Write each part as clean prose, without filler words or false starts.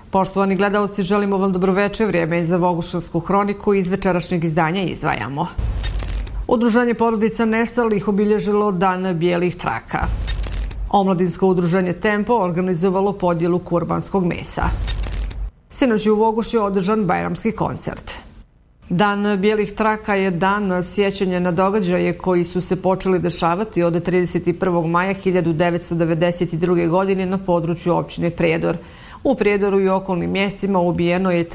Poštovani gledalci, želimo vam dobroveče. Vrijeme je za Vogošansku hroniku. Iz večerašnjeg izdanja izdvajamo. Udruženje porodica nestalih obilježilo Dan bijelih traka. Omladinsko udruženje Tempo organizovalo podjelu kurbanskog mesa. Sinoć u Vogošu je održan bajramski koncert. Dan bijelih traka je dan sjećanja na događaje koji su se počeli dešavati od 31. maja 1992. godine na području općine Prijedor. U Prijedoru i okolnim mjestima ubijeno je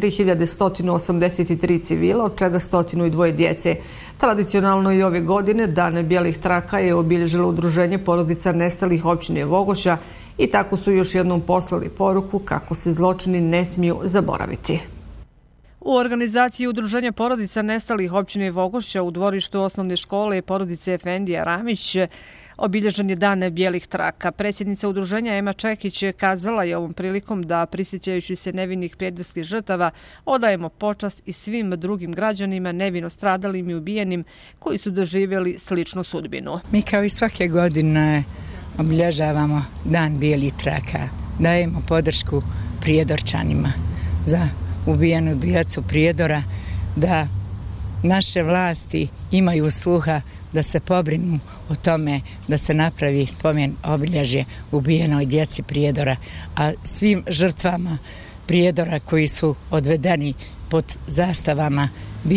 3183 civila, od čega 102 djece. Tradicionalno i ove godine Dan bijelih traka je obilježilo udruženje porodica nestalih općine Vogoša i tako su još jednom poslali poruku kako se zločini ne smiju zaboraviti. U organizaciji udruženja porodica nestalih općine Vogoša u dvorištu osnovne škole porodice Efendija Ramić obilježen je Dan bijelih traka. Predsjednica udruženja Ema Čekić kazala je ovom prilikom da, prisjećajući se nevinih prijedorskih žrtava, odajemo počast i svim drugim građanima nevino stradalim i ubijenim koji su doživjeli sličnu sudbinu. Mi kao i svake godine obilježavamo Dan bijelih traka. Dajemo podršku Prijedorčanima za ubijenu djecu Prijedora, da naše vlasti imaju sluha da se pobrinu o tome da se napravi spomen obilježje ubijenoj djeci Prijedora, a svim žrtvama Prijedora koji su odvedeni pod zastavama,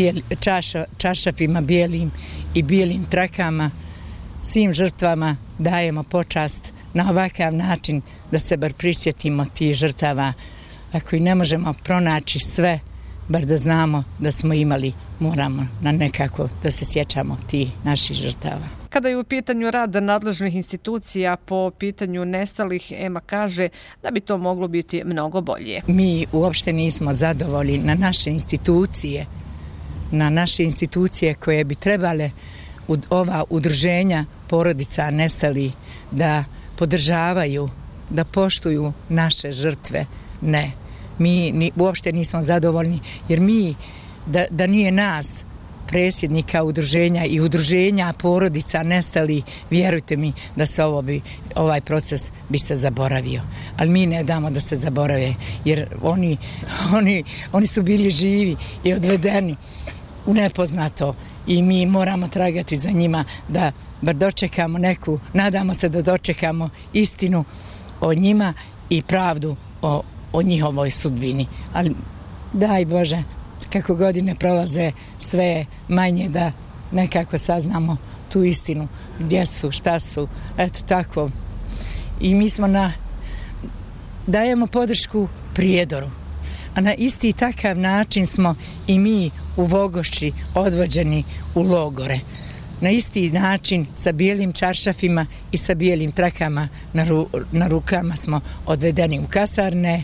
čaršafima bijelim i bijelim trakama, svim žrtvama dajemo počast na ovakav način da se bar prisjetimo tih žrtava. Ako i ne možemo pronaći sve, bar da znamo da smo imali, moramo na nekako da se sjećamo tih naših žrtava. Kada je u pitanju rad nadležnih institucija po pitanju nestalih, Ema kaže da bi to moglo biti mnogo bolje. Mi uopšte nismo zadovoljni na naše institucije koje bi trebale ova udruženja porodica nestalih da podržavaju, da poštuju naše žrtve. Ne, mi uopšte nismo zadovoljni, jer mi, da nije nas, predsjednika udruženja i udruženja porodica nestali, vjerujte mi da se ovaj proces bi se zaboravio. Ali mi ne damo da se zaborave, jer oni su bili živi i odvedeni u nepoznato i mi moramo tragati za njima da bar dočekamo nadamo se da dočekamo istinu o njima i pravdu o njihovoj sudbini. Ali daj Bože, kako godine prolaze, sve je manje da nekako saznamo tu istinu, gdje su, šta su, eto tako. I mi smo dajemo podršku Prijedoru, a na isti takav način smo i mi u Vogošći odvođeni u logore. Na isti način sa bijelim čaršafima i sa bijelim trakama na rukama smo odvedeni u kasarne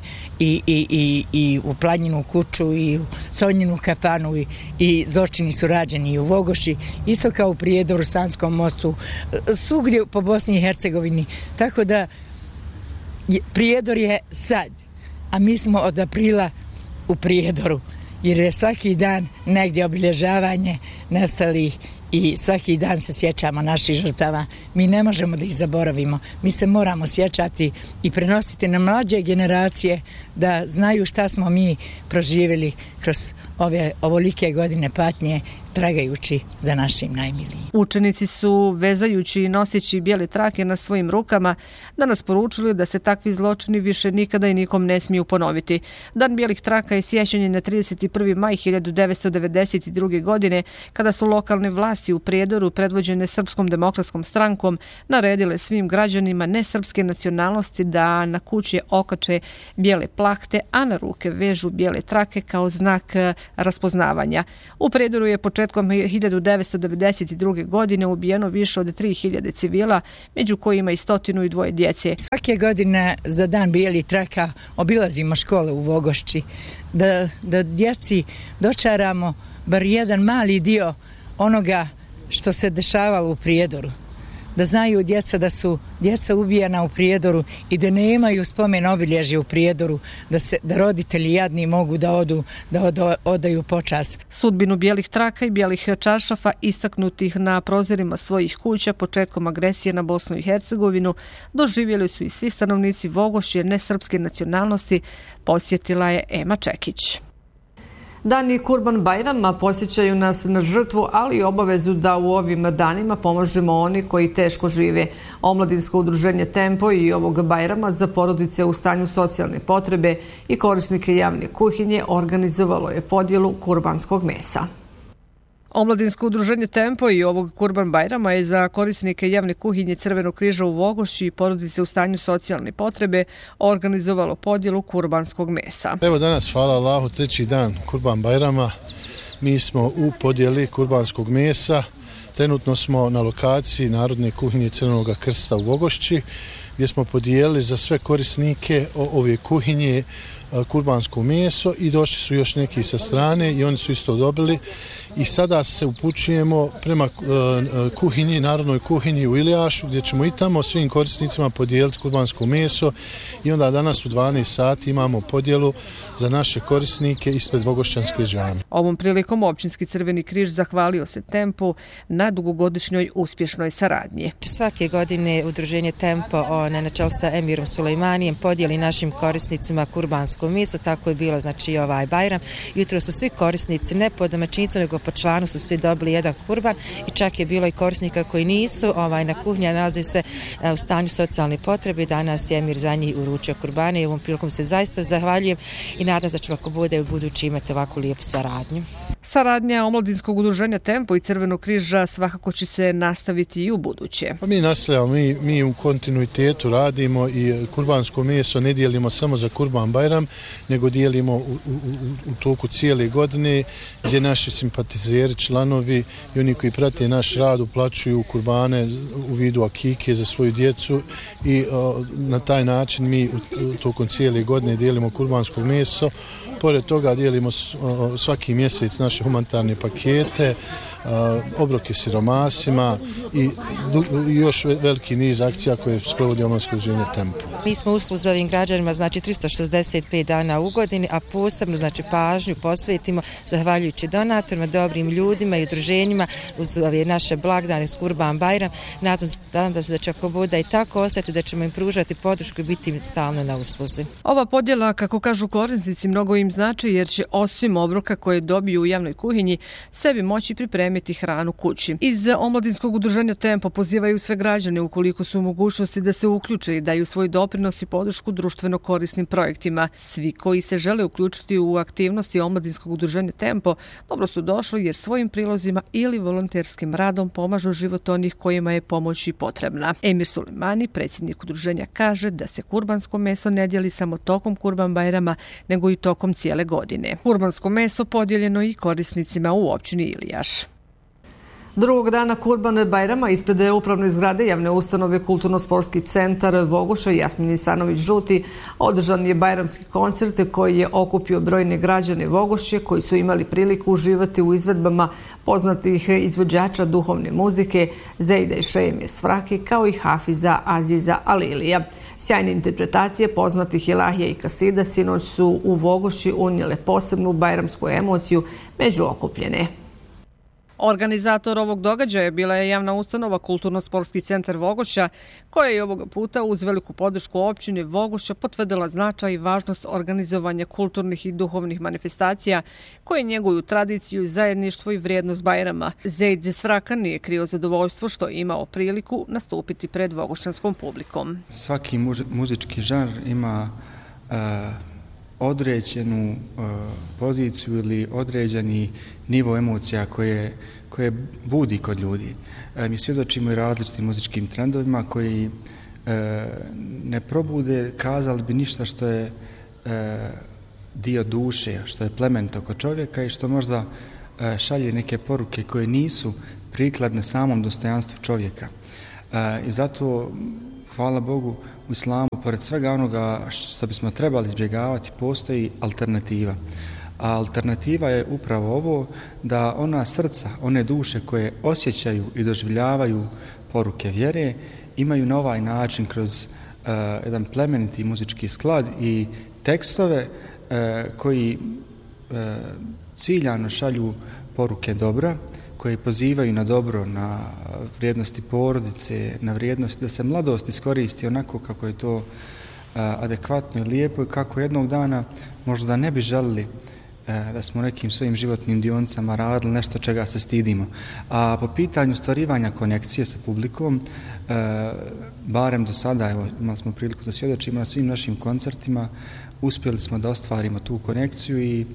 i u Planjinu kuću i u Sonjinu kafanu i zločini su rađeni i u Vogoši, isto kao u Prijedoru, Sanskom mostu, svugdje po Bosni i Hercegovini. Tako da Prijedor je sad, a mi smo od aprila u Prijedoru, jer je svaki dan negdje obilježavanje nestalih i svaki dan se sjećamo naših žrtava. Mi ne možemo da ih zaboravimo. Mi se moramo sjećati i prenositi na mlađe generacije da znaju šta smo mi proživjeli kroz ovolike godine patnje, tragajući za našim najmilijim. Učenici su, vezajući i noseći bijele trake na svojim rukama, danas poručili da se takvi zločini više nikada i nikom ne smiju ponoviti. Dan bijelih traka je sjećanje na 31. maj 1992. godine, kada su lokalne vlasti u Prijedoru, predvođene Srpskom demokratskom strankom, naredile svim građanima nesrpske nacionalnosti da na kuće okače bijele plahte, a na ruke vežu bijele trake kao znak raspoznavanja. U Prijedoru je početkom 1992. godine ubijeno više od 3000 civila, među kojima i 102 djece. Svake godine za Dan bijelih traka obilazimo škole u Vogošći, da djeci dočaramo bar jedan mali dio onoga što se dešavalo u Prijedoru. da znaju djeca da su djeca ubijana u Prijedoru i da nemaju spomen obilježje u Prijedoru, da roditelji jadni mogu da odaju počast. Sudbinu bijelih traka i bijelih čaršafa istaknutih na prozorima svojih kuća početkom agresije na Bosnu i Hercegovinu doživjeli su i svi stanovnici Vogošće nesrpske nacionalnosti, podsjetila je Ema Čekić. Dani Kurban-Bajrama posjećaju nas na žrtvu, ali i obavezu da u ovim danima pomažemo oni koji teško žive. Omladinsko udruženje Tempo i ovog Bajrama za porodice u stanju socijalne potrebe i korisnike javne kuhinje organizovalo je podjelu kurbanskog mesa. Omladinsko udruženje Tempo i ovog Kurban-Bajrama je za korisnike javne kuhinje Crvenog križa u Vogošći i porodice u stanju socijalne potrebe organizovalo podjelu kurbanskog mesa. Evo danas, hvala Allahu, 3. dan Kurban-Bajrama. Mi smo u podjeli kurbanskog mesa. Trenutno smo na lokaciji Narodne kuhinje Crvenog krsta u Vogošći, gdje smo podijelili za sve korisnike ove kuhinje kurbansko meso i došli su još neki sa strane i oni su isto dobili. I sada se upućujemo prema kuhinji, Narodnoj kuhinji u Ilijašu, gdje ćemo i tamo svim korisnicima podijeliti kurbansko meso i onda danas u 12 sati imamo podjelu za naše korisnike ispred Vogošćanske džame. Ovom prilikom Općinski Crveni križ zahvalio se Tempu na dugogodišnjoj uspješnoj saradnji. Svake godine udruženje Tempo na čelu sa Emirom Sulejmanijem podijeli našim korisnicima kurbansko meso, tako je bilo znači ovaj Bajram. Jutro su svi korisnici ne po domaćinstvu nego po članu su svi dobili jedan kurban i čak je bilo i korisnika koji nisu na kuhinji, nalazi se u stanju socijalne potrebe. Danas je Emir za njih uručio kurbane i ovom prilikom se zaista zahvaljujem i nadam se da ćemo ako bude u budući imati ovakvu lijepu saradnju. Saradnja Omladinskog udruženja Tempo i Crvenog križa svakako će se nastaviti i u buduće. Mi nastavljamo, mi u kontinuitetu radimo i kurbansko meso ne dijelimo samo za Kurban-Bajram, nego dijelimo u toku cijele godine, gdje naši simpatizeri, članovi i oni koji prate naš rad uplaćuju kurbane u vidu akike za svoju djecu i na taj način mi tokom cijele godine dijelimo kurbansko meso. Pored toga dijelimo svaki mjesec naše humanitarne pakete, obroke siromasima i još veliki niz akcija koje sprovodi Omladinsko udruženje Tempo. Mi smo usluzi ovim građanima znači 365 dana u godini, a posebno znači pažnju posvetimo zahvaljujući donatorima, dobrim ljudima i udruženjima uz ove naše blagdane s Kurban-Bajram. Nadam se da će ako bude i tako ostati, da ćemo im pružati podršku i biti stalno na usluzi. Ova podjela, kako kažu korisnici, mnogo im znači jer će osim obroka koje dobiju u javnoj kuhinji sebi moći pripremiti hranu kući. Iz Omladinskog udruženja Tempo pozivaju sve građane ukoliko su u mogućnosti da se uključe i daju svoj doprinos i podršku društveno korisnim projektima. Svi koji se žele uključiti u aktivnosti Omladinskog udruženja Tempo dobro su došli jer svojim prilozima ili volonterskim radom pomažu život onih kojima je pomoć i potrebna. Emir Sulejmani, predsjednik udruženja, kaže da se kurbansko meso ne dijeli samo tokom Kurban-Bajrama, nego i tokom cijele godine. Kurbansko meso podijeljeno i korisnicima u općini Ilijaš. Drugog dana Kurban-Bajrama ispred upravne zgrade javne ustanove Kulturno-sportski centar Vogoša Jasmin Isanović Žuti održan je bajramski koncert koji je okupio brojne građane Vogošće koji su imali priliku uživati u izvedbama poznatih izvođača duhovne muzike Zejda i Šejme Svrake kao i Hafiza Aziza Alilija. Sjajne interpretacije poznatih ilahija i kasida sinoć su u Vogošći unijele posebnu bajramsku emociju među okupljene. Organizator ovog događaja bila je javna ustanova Kulturno-sportski centar Vogošća, koja je ovog puta uz veliku podršku općine Vogošća potvrdila značaj i važnost organizovanja kulturnih i duhovnih manifestacija koje njeguju tradiciju, zajedništvo i vrijednost Bajrama. Zejd Svraka nije krio zadovoljstvo što je imao priliku nastupiti pred vogošćanskom publikom. Svaki muzički žanr ima određenu poziciju ili određeni nivo emocija koje budi kod ljudi. Mi svjedočimo i različitim muzičkim trendovima koji ne probude, kazali bi ništa što je dio duše, što je plemenito kod čovjeka i što možda šalje neke poruke koje nisu prikladne samom dostojanstvu čovjeka. I zato, hvala Bogu, u islamu, pored svega onoga što bismo trebali izbjegavati, postoji alternativa. A alternativa je upravo ovo da ona srca, one duše koje osjećaju i doživljavaju poruke vjere, imaju na ovaj način kroz jedan plemeniti muzički sklad i tekstove koji ciljano šalju poruke dobra, koje pozivaju na dobro, na vrijednosti porodice, na vrijednost da se mladost iskoristi onako kako je to adekvatno i lijepo i kako jednog dana možda ne bi želili da smo nekim svojim životnim dionicama radili nešto čega se stidimo. A po pitanju stvarivanja konekcije sa publikom, barem do sada, evo, imali smo priliku da svjedočimo na svim našim koncertima, uspjeli smo da ostvarimo tu konekciju i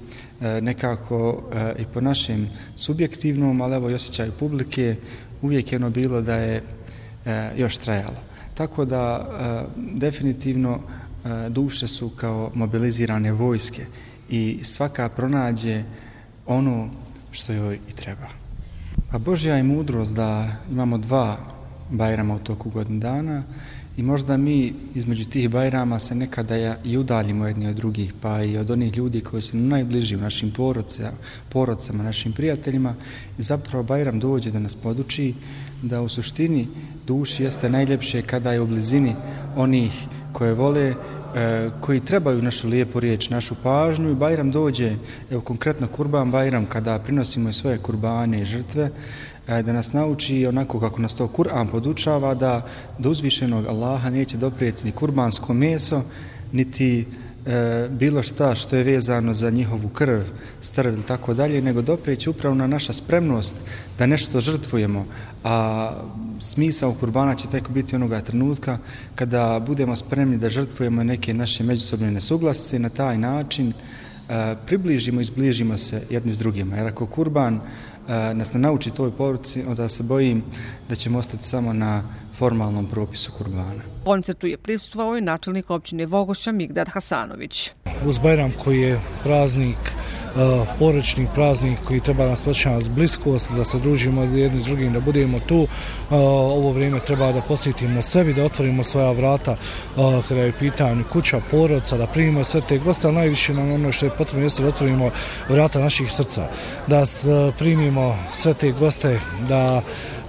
nekako i po našem subjektivnom, ali evo i osjećaju publike, uvijek je ono bilo da je još trajalo. Tako da definitivno duše su kao mobilizirane vojske i svaka pronađe ono što joj i treba. Pa Božja je mudrost da imamo 2 Bajrama u toku godinu dana i možda mi između tih Bajrama se nekada i udaljimo jedni od drugih, pa i od onih ljudi koji su najbliži u našim porodcama, našim prijateljima i zapravo Bajram dođe da nas poduči da u suštini duši jeste najljepše kada je u blizini onih koje vole, koji trebaju našu lijepu riječ, našu pažnju i Bajram dođe, evo konkretno Kurban Bajram, kada prinosimo i svoje kurbane i žrtve, da nas nauči onako kako nas to Kur'an podučava, da do uzvišenog Allaha neće doprijeti ni kurbansko meso, niti bilo šta što je vezano za njihovu krv, strv ili tako dalje, nego doprijeći upravo na naša spremnost da nešto žrtvujemo, a smisao kurbana će tek biti onoga trenutka kada budemo spremni da žrtvujemo neke naše međusobne nesuglasice, na taj način približimo i zbližimo se jedni s drugima. Jer ako kurban nas ne nauči toj poruci, onda se bojim da ćemo ostati samo na formalnom propisu kurbana. Koncertu je prisustvovao i načelnik općine Vogošća Migdad Hasanović. Uz Bajram koji je praznik, porodični praznik koji treba nas početi bliskost, da se družimo jedni s drugim, da budemo tu. Ovo vrijeme treba da posjetimo na sebi, da otvorimo svoja vrata kada je pitanje kuća, porodica, da primimo sve te goste, ali najviše nam ono što je potrebno jeste da otvorimo vrata naših srca, da primimo sve te goste, da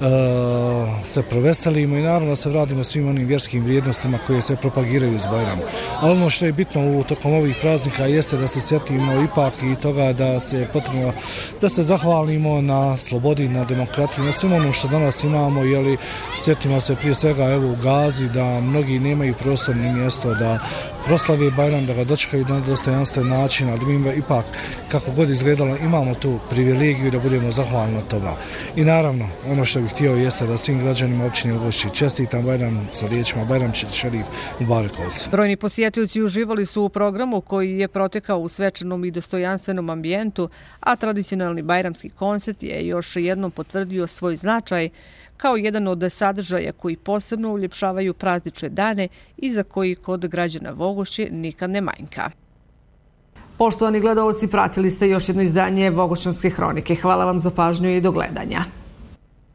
se proveselimo i naravno da se vratimo svim onim vjerskim vrijednostima koje se propagiraju uz Bajram. Ali ono što je bitno u tokom ovih praznika jeste da se sjetimo ipak i toga da se potrebno da se zahvalimo na slobodi, na demokratiji, na svim onom što danas imamo, jeli sjetimo se prije svega evo u Gazi da mnogi nemaju prostor ni mjesto da proslave Bajram, da ga dočekaju na dostojanstven način, ali mi ipak kako god izgledalo imamo tu privilegiju da budemo zahvalni na tome. I naravno ono što bih htio jeste da svim građanima općine Vogošće čestitam Bajram sa riječima Bajram šerif Mubarekovs. Brojni posjetioci uživali su u programu koji je protekao u svečanom i dostojanstvenom ambijentu, a tradicionalni bajramski koncert je još jednom potvrdio svoj značaj kao jedan od sadržaja koji posebno uljepšavaju praznične dane i za koji kod građana Vogošće nikad ne manjka. Poštovani gledaoci, pratili ste još jedno izdanje Vogošćanske hronike. Hvala vam za pažnju i do gledanja.